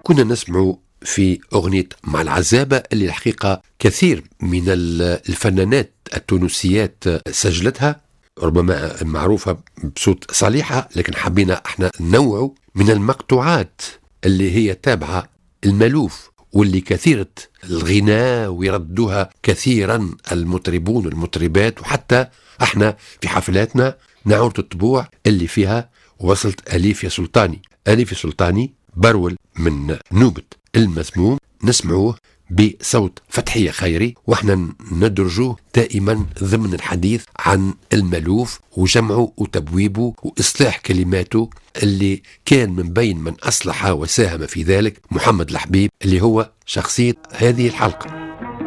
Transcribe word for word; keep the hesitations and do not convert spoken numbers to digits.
كنا نسمع في أغنية مع العزابة اللي الحقيقة كثير من الفنانات التونسيات سجلتها، ربما معروفة بصوت صليحة، لكن حبينا احنا ننوع من المقطوعات اللي هي تابعة المألوف واللي كثيرة الغناء ويردوها كثيرا المطربون والمطربات، وحتى احنا في حفلاتنا نعود الطبوع اللي فيها وصلت أليف يا سلطاني. أليف يا سلطاني برول من نوبة المسموم، نسمعوه بصوت فتحية خيري، واحنا ندرجوه دائما ضمن الحديث عن المألوف وجمعه وتبويبه وإصلاح كلماته، اللي كان من بين من أصلح وساهم في ذلك محمد الحبيب اللي هو شخصية هذه الحلقة.